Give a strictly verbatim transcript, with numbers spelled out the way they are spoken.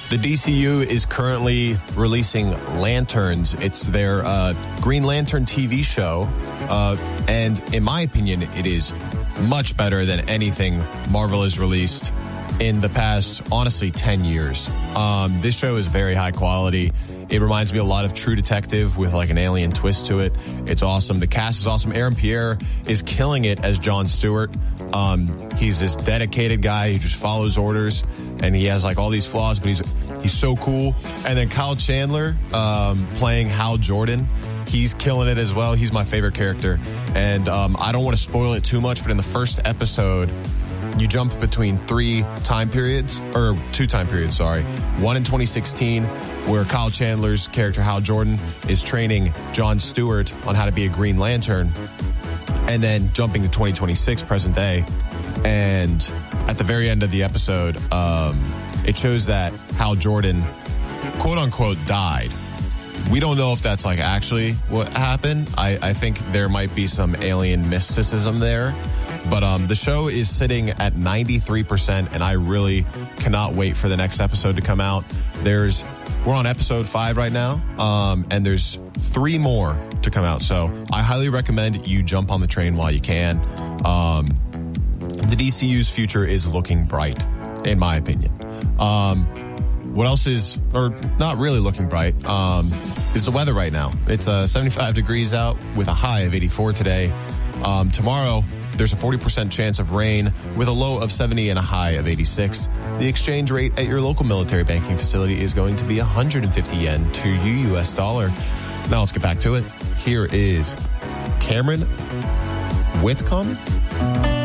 The D C U is currently releasing Lanterns. It's their uh, Green Lantern T V show. Uh, and in my opinion, it is much better than anything Marvel has released in the past, honestly, ten years. Um, this show is very high quality. It reminds me a lot of True Detective with like an alien twist to it. It's awesome. The cast is awesome. Aaron Pierre is killing it as Jon Stewart. Um, he's this dedicated guy who just follows orders, and he has like all these flaws, but he's he's so cool. And then Kyle Chandler um, playing Hal Jordan. He's killing it as well. He's my favorite character. And um, I don't want to spoil it too much, but in the first episode, you jump between three time periods, or two time periods, sorry. One in twenty sixteen, where Kyle Chandler's character, Hal Jordan, is training Jon Stewart on how to be a Green Lantern. And then jumping to twenty twenty-six, present day. And at the very end of the episode, um, it shows that Hal Jordan, quote unquote, died. We don't know if that's like actually what happened. I, I think there might be some alien mysticism there. But um, the show is sitting at ninety-three percent, and I really cannot wait for the next episode to come out. There's, we're on episode five right now, um, and there's three more to come out. So I highly recommend you jump on the train while you can. Um, the D C U's future is looking bright, in my opinion. Um, what else is, or not really looking bright, um, is the weather right now. It's uh, seventy-five degrees out with a high of eighty-four today. Um, tomorrow, there's a forty percent chance of rain with a low of seventy and a high of eighty-six. The exchange rate at your local military banking facility is going to be one hundred fifty yen to your U S dollar. Now let's get back to it. Here is Cameron Whitcomb.